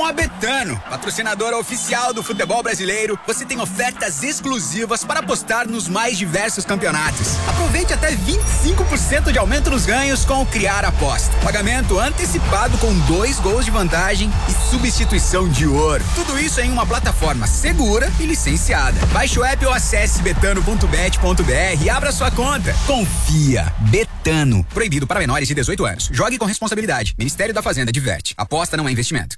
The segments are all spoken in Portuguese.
Com a Betano, patrocinadora oficial do futebol brasileiro, você tem ofertas exclusivas para apostar nos mais diversos campeonatos. Aproveite até 25% de aumento nos ganhos com o Criar Aposta. Pagamento antecipado com 2 gols de vantagem e substituição de ouro. Tudo isso em uma plataforma segura e licenciada. Baixe o app ou acesse betano.bet.br e abra sua conta. Confia. Betano. Proibido para menores de 18 anos. Jogue com responsabilidade. Ministério da Fazenda diverte. Aposta não é investimento.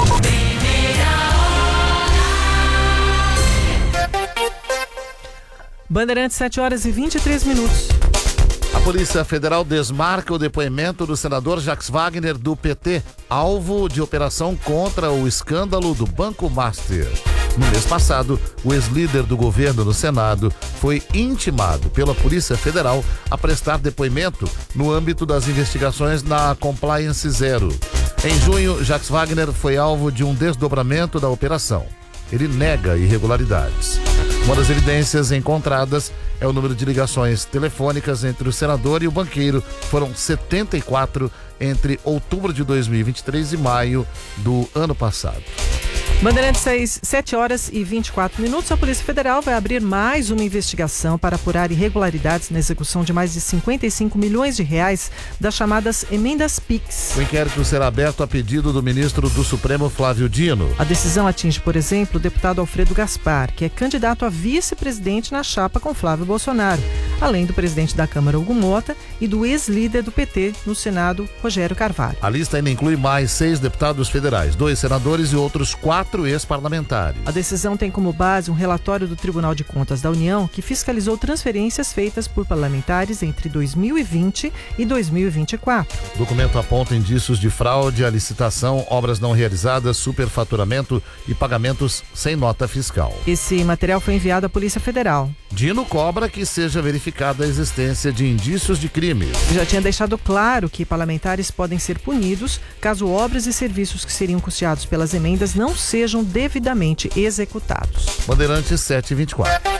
Bandeirantes, 7h23. A Polícia Federal desmarca o depoimento do senador Jacques Wagner do PT, alvo de operação contra o escândalo do Banco Master. No mês passado, o ex-líder do governo no Senado foi intimado pela Polícia Federal a prestar depoimento no âmbito das investigações na Compliance Zero. Em junho, Jacques Wagner foi alvo de um desdobramento da operação. Ele nega irregularidades. Uma das evidências encontradas é o número de ligações telefônicas entre o senador e o banqueiro. Foram 74 entre outubro de 2023 e maio do ano passado. Bandeirantes, 7h24. A Polícia Federal vai abrir mais uma investigação para apurar irregularidades na execução de mais de 55 milhões de reais das chamadas emendas PIX. O inquérito será aberto a pedido do ministro do Supremo, Flávio Dino. A decisão atinge, por exemplo, o deputado Alfredo Gaspar, que é candidato a vice-presidente na chapa com Flávio Bolsonaro, além do presidente da Câmara, Hugo Mota, e do ex-líder do PT no Senado, Rogério Carvalho. A lista ainda inclui mais 6 deputados federais, 2 senadores e outros 4 ex-parlamentares. A decisão tem como base um relatório do Tribunal de Contas da União que fiscalizou transferências feitas por parlamentares entre 2020 e 2024. O documento aponta indícios de fraude à licitação, obras não realizadas, superfaturamento e pagamentos sem nota fiscal. Esse material foi enviado à Polícia Federal. Dino cobra que seja verificada a existência de indícios de crime. Já tinha deixado claro que parlamentares podem ser punidos caso obras e serviços que seriam custeados pelas emendas não sejam devidamente executados. Bandeirantes, 7h24.